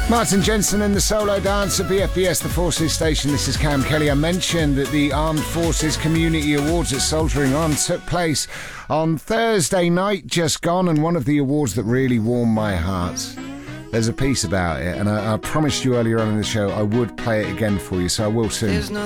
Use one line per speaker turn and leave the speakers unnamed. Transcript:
Martin Jensen and the Solo Dance at BFBS, the Forces Station. This is Cam Kelly. I mentioned that the Armed Forces Community Awards at Soldiering On took place on Thursday night, just gone, and one of the awards that really warmed my heart. There's a piece about it, and I promised you earlier on in the show I would play it again for you, so I will soon.